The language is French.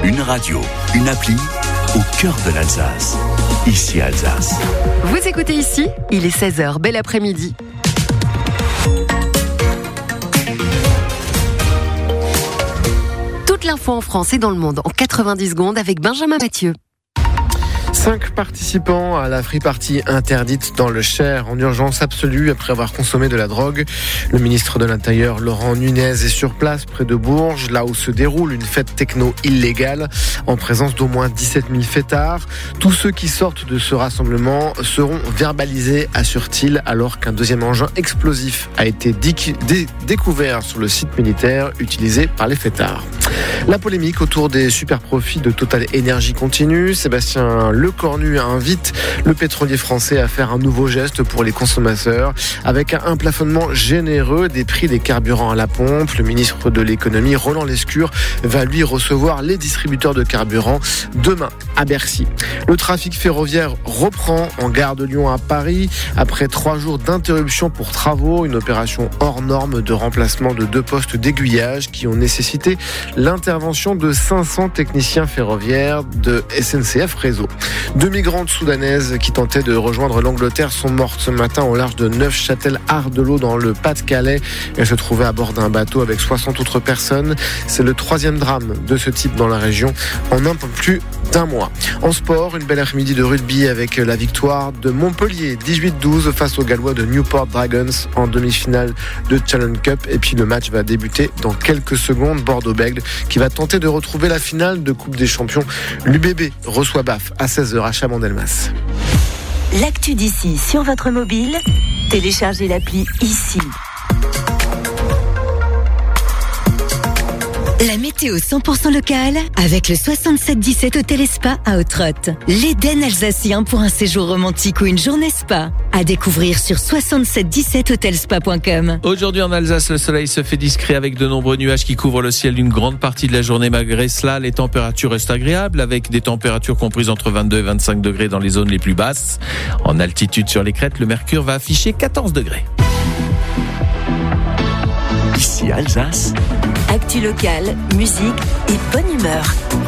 Une radio, une appli au cœur de l'Alsace. Ici Alsace. Vous écoutez ici, il est 16h, bel après-midi. Toute l'info en France et dans le monde en 90 secondes avec Benjamin Mathieu. 5 participants à la free party interdite dans le Cher en urgence absolue après avoir consommé de la drogue. Le ministre de l'Intérieur, Laurent Nunez, est sur place près de Bourges, là où se déroule une fête techno illégale, en présence d'au moins 17 000 fêtards. Tous ceux qui sortent de ce rassemblement seront verbalisés, assure-t-il, alors qu'un deuxième engin explosif a été découvert sur le site militaire utilisé par les fêtards. La polémique autour des super profits de Total Énergie continue. Sébastien Lecornu invite le pétrolier français à faire un nouveau geste pour les consommateurs avec un plafonnement généreux des prix des carburants à la pompe. Le ministre de l'économie, Roland Lescure, va lui recevoir les distributeurs de carburant demain à Bercy. Le trafic ferroviaire reprend en gare de Lyon à Paris après 3 jours d'interruption pour travaux, une opération hors norme de remplacement de 2 postes d'aiguillage qui ont nécessité l'intervention de 500 techniciens ferroviaires de SNCF Réseau. 2 migrantes soudanaises qui tentaient de rejoindre l'Angleterre sont mortes ce matin au large de Neufchâtel-Ardelot dans le Pas-de-Calais. Elles se trouvaient à bord d'un bateau avec 60 autres personnes. C'est le 3e drame de ce type dans la région en un peu plus d'1 mois. En sport, une belle après-midi de rugby avec la victoire de Montpellier 18-12 face aux Gallois de Newport Dragons en demi-finale de Challenge Cup. Et puis le match va débuter dans quelques secondes. Bordeaux-Bègles qui va tenter de retrouver la finale de Coupe des Champions. L'UBB reçoit BAF à 16h à Chabandelmas. L'actu d'ici sur votre mobile, téléchargez l'appli ici. La météo 100% locale avec le 6717 Hôtel et Spa à Autrotte. L'Éden alsacien pour un séjour romantique ou une journée spa. À découvrir sur 6717hotelspa.com. Aujourd'hui en Alsace, le soleil se fait discret avec de nombreux nuages qui couvrent le ciel d'une grande partie de la journée. Malgré cela, les températures restent agréables avec des températures comprises entre 22 et 25 degrés dans les zones les plus basses. En altitude sur les crêtes, le mercure va afficher 14 degrés. Ici Alsace. Actu locale, musique et bonne humeur.